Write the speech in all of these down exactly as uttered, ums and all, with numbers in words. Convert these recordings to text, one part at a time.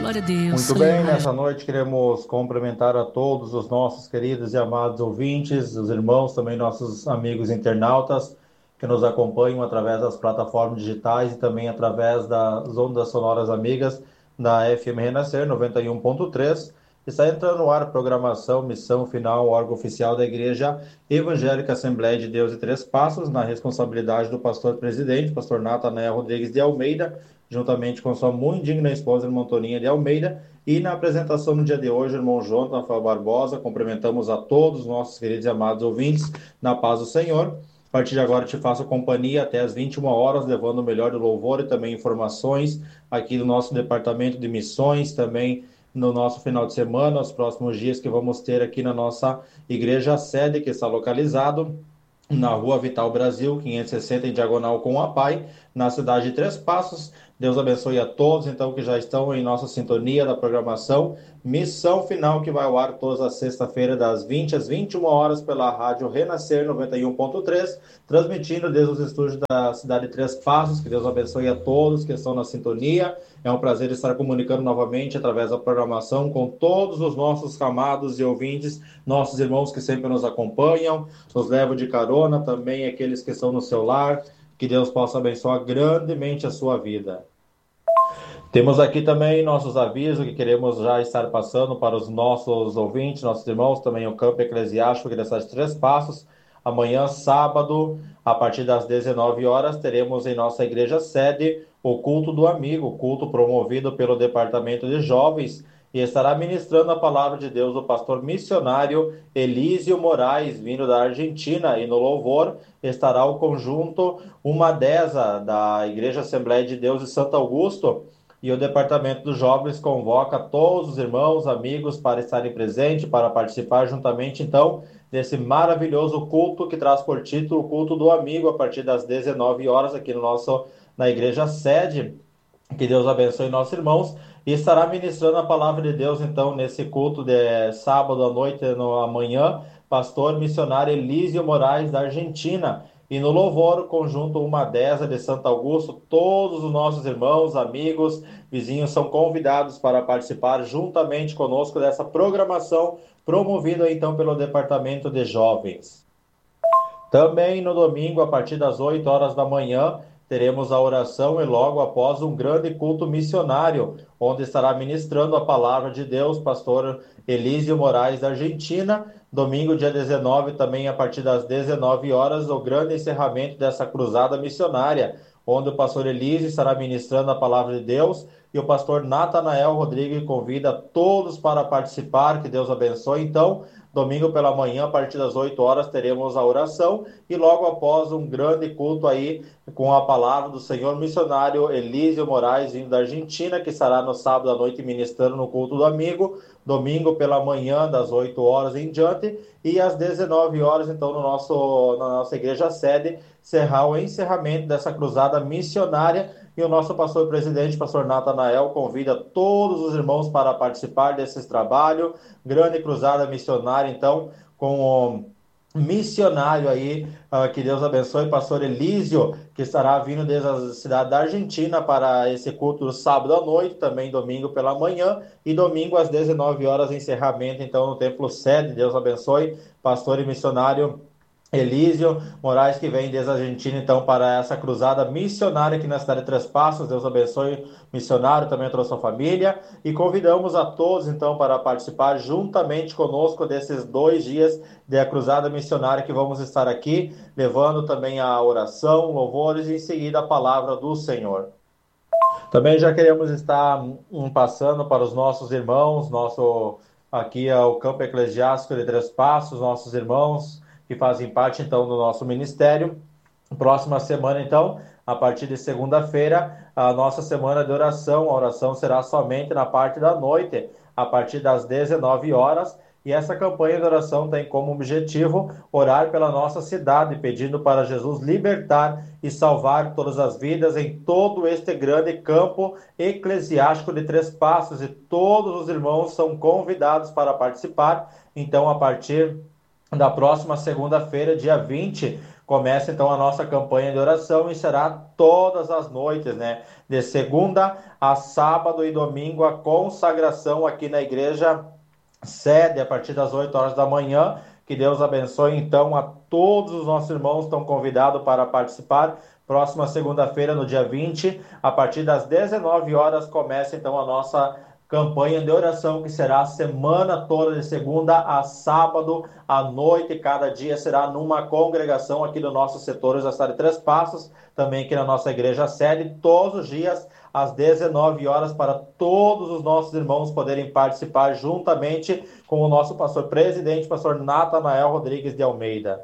Glória a Deus, Muito bem, aleluia. nessa noite queremos cumprimentar a todos os nossos queridos e amados ouvintes, os irmãos, também nossos amigos internautas que nos acompanham através das plataformas digitais e também através das ondas sonoras amigas da F M Renascer noventa e um ponto três. Está entrando no ar a programação Missão Final, órgão oficial da Igreja Evangélica Assembleia de Deus e Três Passos, na responsabilidade do pastor presidente, pastor Natanael Rodrigues de Almeida, juntamente com sua muito digna esposa, irmã Toninha de Almeida. E na apresentação no dia de hoje, irmão João Rafael Barbosa, cumprimentamos a todos os nossos queridos e amados ouvintes, na paz do Senhor. A partir de agora, te faço companhia até às vinte e uma horas, levando o melhor do louvor e também informações aqui do nosso departamento de missões, também no nosso final de semana, os próximos dias que vamos ter aqui na nossa igreja sede, que está localizado na Rua Vital Brasil, quinhentos e sessenta, em diagonal com a Pai, na cidade de Três Passos. Deus abençoe a todos, então, que já estão em nossa sintonia da programação Missão Final, que vai ao ar todas as sexta-feiras, das vinte às vinte e uma horas, pela Rádio Renascer noventa e um ponto três, transmitindo desde os estúdios da cidade de Três Passos. Que Deus abençoe a todos que estão na sintonia. É um prazer estar comunicando novamente através da programação com todos os nossos amados e ouvintes, nossos irmãos que sempre nos acompanham, nos levam de carona, também aqueles que estão no seu lar. Que Deus possa abençoar grandemente a sua vida. Temos aqui também nossos avisos que queremos já estar passando para os nossos ouvintes, nossos irmãos, também o campo eclesiástico aqui dessas Três Passos. Amanhã, sábado, a partir das dezenove horas, teremos em nossa igreja sede o culto do amigo, culto promovido pelo Departamento de Jovens, e estará ministrando a palavra de Deus o pastor missionário Elísio Moraes, vindo da Argentina, e no louvor estará o conjunto Uma Deza, da Igreja Assembleia de Deus de Santo Augusto. E o Departamento dos Jovens convoca todos os irmãos, amigos, para estarem presentes, para participar juntamente, então, desse maravilhoso culto que traz por título o Culto do Amigo, a partir das dezenove horas, aqui no nosso, na igreja sede. Que Deus abençoe nossos irmãos. E estará ministrando a palavra de Deus, então, nesse culto de sábado à noite, no amanhã, pastor missionário Elísio Moraes, da Argentina. E no louvor, o conjunto Uma Deza de Santo Augusto. Todos os nossos irmãos, amigos, vizinhos são convidados para participar juntamente conosco dessa programação promovida, então, pelo Departamento de Jovens. Também no domingo, a partir das oito horas da manhã, teremos a oração e logo após um grande culto missionário, onde estará ministrando a palavra de Deus, pastor Elísio Moraes, da Argentina. Domingo, dia dezenove, também a partir das dezenove horas, o grande encerramento dessa cruzada missionária, onde o pastor Elísio estará ministrando a palavra de Deus, e o pastor Natanael Rodrigues convida todos para participar. Que Deus abençoe. Então, domingo pela manhã, a partir das oito horas, teremos a oração e logo após um grande culto aí com a palavra do Senhor missionário Elísio Moraes, vindo da Argentina, que estará no sábado à noite ministrando no culto do amigo. Domingo pela manhã, das oito horas em diante, e às dezenove horas, então, no nosso, na nossa igreja sede, será o encerramento dessa cruzada missionária. E o nosso pastor presidente, pastor Natanael, convida todos os irmãos para participar desse trabalho, grande cruzada missionária, então, com o missionário aí, uh, que Deus abençoe, pastor Elísio, que estará vindo desde a cidade da Argentina para esse culto sábado à noite, também domingo pela manhã, e domingo às dezenove horas, encerramento, então, no templo sede. Deus abençoe, pastor e missionário Elísio Moraes, que vem desde a Argentina, então, para essa cruzada missionária aqui na cidade de Três Passos. Deus abençoe o missionário, também toda a sua família, e convidamos a todos, então, para participar juntamente conosco desses dois dias da cruzada missionária, que vamos estar aqui, levando também a oração, louvores e em seguida a palavra do Senhor. Também já queremos estar um, passando para os nossos irmãos, nosso, aqui é o campo eclesiástico de Três Passos, nossos irmãos que fazem parte, então, do nosso ministério. Próxima semana, então, a partir de segunda-feira, a nossa semana de oração. A oração será somente na parte da noite, a partir das dezenove horas. E essa campanha de oração tem como objetivo orar pela nossa cidade, pedindo para Jesus libertar e salvar todas as vidas em todo este grande campo eclesiástico de Três Passos. E todos os irmãos são convidados para participar. Então, a partir da próxima segunda-feira, dia vinte, começa então a nossa campanha de oração e será todas as noites, né? De segunda a sábado e domingo, a consagração aqui na igreja sede a partir das oito horas da manhã. Que Deus abençoe então a todos os nossos irmãos que estão convidados para participar. Próxima segunda-feira, no dia vinte, a partir das dezenove horas, começa então a nossa campanha de oração, que será a semana toda, de segunda a sábado, à noite. Cada dia será numa congregação aqui do nosso setor da cidade de Três Passos, também aqui na nossa igreja sede, todos os dias às dezenove horas, para todos os nossos irmãos poderem participar juntamente com o nosso pastor presidente, pastor Natanael Rodrigues de Almeida.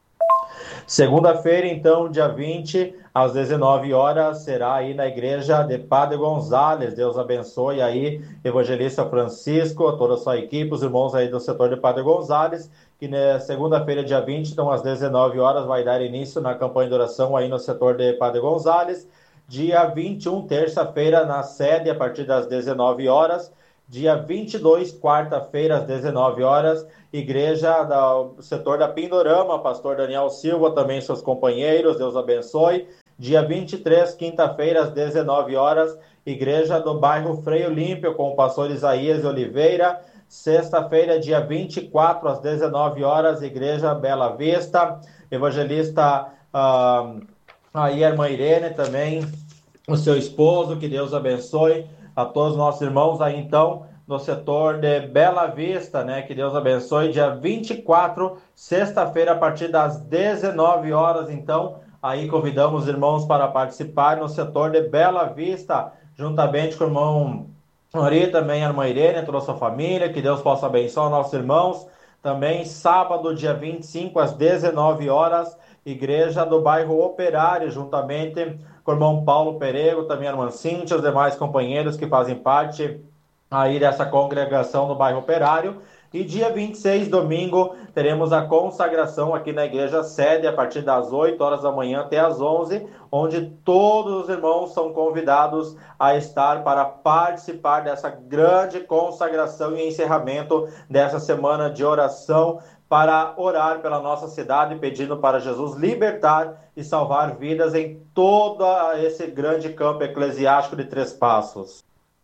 Segunda-feira, então, dia vinte, às dezenove horas, será aí na igreja de Padre Gonzales. Deus abençoe aí, evangelista Francisco, toda a sua equipe, os irmãos aí do setor de Padre Gonzales, que na segunda-feira, dia vinte, então, às dezenove horas, vai dar início na campanha de oração aí no setor de Padre Gonzales. Dia vinte e um, terça-feira, na sede, a partir das dezenove horas. Dia vinte e dois, quarta-feira, às dezenove horas, igreja do setor da Pindorama, pastor Daniel Silva, também seus companheiros, Deus abençoe. Dia vinte e três, quinta-feira, às dezenove horas, igreja do bairro Frei Olímpio, com o pastor Isaías de Oliveira. Sexta-feira, dia vinte e quatro, às dezenove horas, igreja Bela Vista, evangelista uh, aí a irmã Irene também, o seu esposo, que Deus abençoe a todos os nossos irmãos aí então no setor de Bela Vista, né? Que Deus abençoe. Dia vinte e quatro, sexta-feira, a partir das dezenove horas, então, aí convidamos os irmãos para participar no setor de Bela Vista, juntamente com o irmão Ori, também a irmã Irene, toda a sua família. Que Deus possa abençoar nossos irmãos. Também sábado, dia vinte e cinco, às dezenove horas, igreja do bairro Operário, juntamente com o irmão Paulo Perego, também a irmã Cíntia, os demais companheiros que fazem parte aí dessa congregação no bairro Operário. E dia vinte e seis, domingo, teremos a consagração aqui na igreja sede, a partir das oito horas da manhã até as onze, onde todos os irmãos são convidados a estar para participar dessa grande consagração e encerramento dessa semana de oração, para orar pela nossa cidade, pedindo para Jesus libertar e salvar vidas em todo esse grande campo eclesiástico de Três Passos.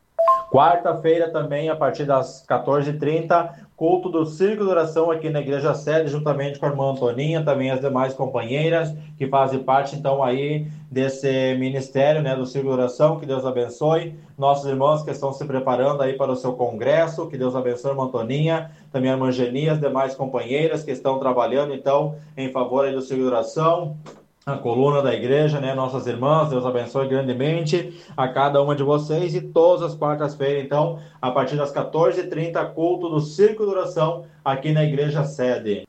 Quarta-feira também, a partir das quatorze e trinta, culto do Círculo de Oração aqui na igreja sede, juntamente com a irmã Antoninha, também as demais companheiras que fazem parte então aí desse ministério, né, do Círculo de Oração. Que Deus abençoe nossos irmãos que estão se preparando aí para o seu congresso. Que Deus abençoe a irmã Antoninha, também a irmã Geni, as demais companheiras que estão trabalhando então em favor aí do Círculo de Oração, a coluna da igreja, né? Nossas irmãs, Deus abençoe grandemente a cada uma de vocês. E todas as quartas-feiras, então, a partir das quatorze e trinta, culto do Círculo de Oração aqui na igreja sede.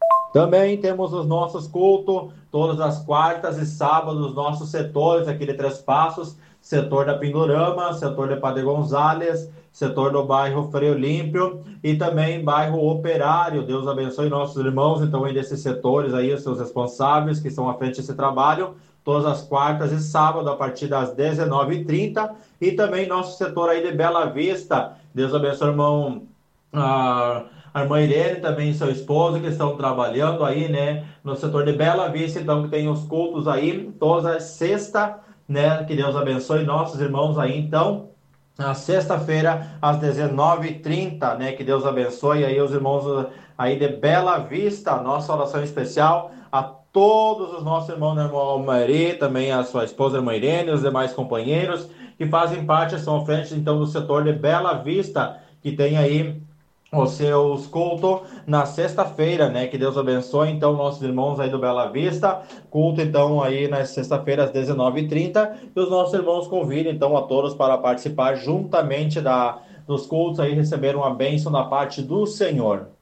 Também temos os nossos cultos, todas as quartas e sábados, os nossos setores aqui de Três Passos, setor da Pindorama, setor de Padre Gonzales, setor do bairro Frei Olímpio e também bairro Operário. Deus abençoe nossos irmãos, então, aí desses setores aí, os seus responsáveis que estão à frente desse trabalho, todas as quartas e sábados, a partir das dezenove e trinta, e também nosso setor aí de Bela Vista. Deus abençoe, irmão, a, a irmã Irene, também seu esposo, que estão trabalhando aí, né, no setor de Bela Vista, então, que tem os cultos aí, todas as sextas, né, que Deus abençoe nossos irmãos aí, então, na sexta-feira, às dezenove e trinta, né? Que Deus abençoe aí os irmãos aí de Bela Vista. Nossa oração especial a todos os nossos irmãos, né, irmão Mari, também a sua esposa, irmã Irene, os demais companheiros que fazem parte, são frente, então, do setor de Bela Vista, que tem aí os seus cultos na sexta-feira, né? Que Deus abençoe, então, nossos irmãos aí do Bela Vista. Culto, então, aí na sexta-feira, às dezenove e trinta. E os nossos irmãos convidam, então, a todos para participar juntamente da, dos cultos aí, receber uma bênção da parte do Senhor.